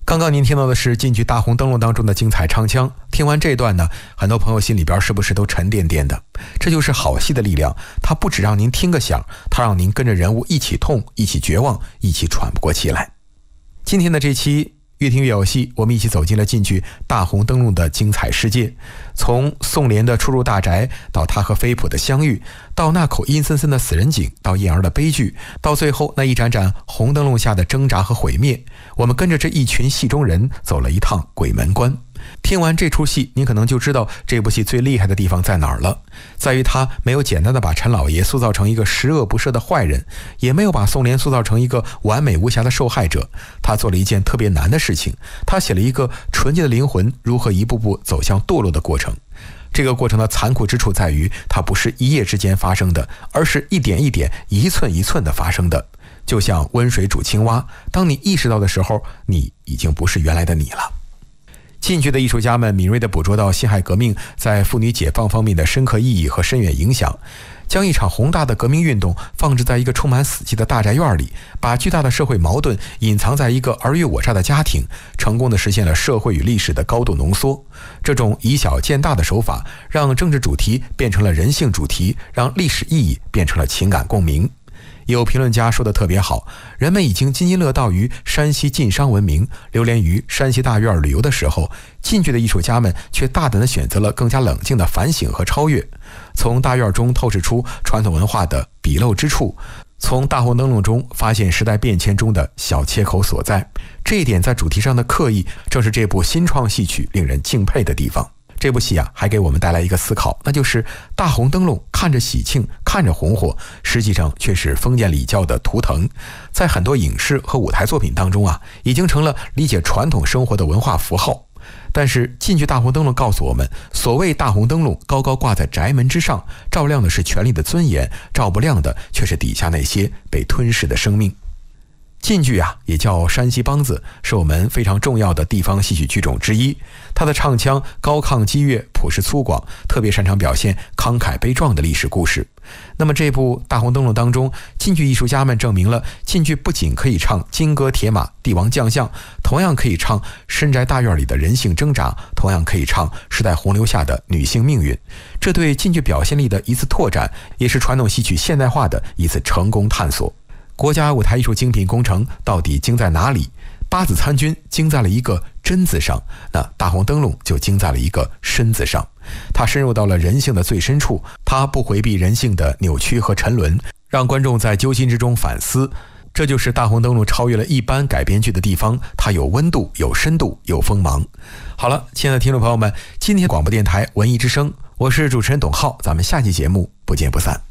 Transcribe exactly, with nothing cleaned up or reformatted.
刚刚您听到的是晋剧《大红灯笼》当中的精彩唱腔，听完这段呢，很多朋友心里边是不是都沉甸甸的？这就是好戏的力量，它不只让您听个响，它让您跟着人物一起痛，一起绝望，一起喘不过气来。今天的这期越听越有戏，我们一起走进了晋剧《大红灯笼》的精彩世界，从宋濂的初入大宅，到他和飞浦的相遇，到那口阴森森的死人井，到燕儿的悲剧，到最后那一盏盏红灯笼下的挣扎和毁灭，我们跟着这一群戏中人走了一趟鬼门关。听完这出戏，您可能就知道这部戏最厉害的地方在哪儿了，在于他没有简单的把陈老爷塑造成一个十恶不赦的坏人，也没有把宋濂塑造成一个完美无瑕的受害者，他做了一件特别难的事情，他写了一个纯洁的灵魂如何一步步走向堕落的过程。这个过程的残酷之处在于，它不是一夜之间发生的，而是一点一点一寸一寸的发生的，就像温水煮青蛙，当你意识到的时候，你已经不是原来的你了。晋剧的艺术家们敏锐地捕捉到辛亥革命在妇女解放方面的深刻意义和深远影响，将一场宏大的革命运动放置在一个充满死寂的大宅院里，把巨大的社会矛盾隐藏在一个尔虞我诈的家庭，成功地实现了社会与历史的高度浓缩。这种以小见大的手法，让政治主题变成了人性主题，让历史意义变成了情感共鸣。有评论家说得特别好，人们已经津津乐道于山西晋商文明，流连于山西大院旅游的时候，晋剧的艺术家们却大胆地选择了更加冷静的反省和超越，从大院中透视出传统文化的鄙陋之处，从大红灯笼中发现时代变迁中的小切口所在。这一点在主题上的刻意，正是这部新创戏曲令人敬佩的地方。这部戏啊，还给我们带来一个思考，那就是大红灯笼看着喜庆，看着红火，实际上却是封建礼教的图腾。在很多影视和舞台作品当中啊，已经成了理解传统生活的文化符号。但是晋剧大红灯笼告诉我们，所谓大红灯笼高高挂在宅门之上，照亮的是权力的尊严，照不亮的却是底下那些被吞噬的生命。晋剧啊，也叫山西梆子，是我们非常重要的地方戏曲剧种之一。它的唱腔高亢激越，朴实粗犷，特别擅长表现慷慨悲壮的历史故事。那么这部《大红灯笼》当中，晋剧艺术家们证明了晋剧不仅可以唱金戈铁马、帝王将相，同样可以唱深宅大院里的人性挣扎，同样可以唱时代洪流下的女性命运。这对晋剧表现力的一次拓展，也是传统戏曲现代化的一次成功探索。国家舞台艺术精品工程到底精在哪里？八子参军精在了一个真字上，那大红灯笼就精在了一个深字上。它深入到了人性的最深处，它不回避人性的扭曲和沉沦，让观众在揪心之中反思。这就是大红灯笼超越了一般改编剧的地方，它有温度，有深度，有锋芒。好了，亲爱的听众朋友们，今天广播电台文艺之声，我是主持人董浩，咱们下期节目不见不散。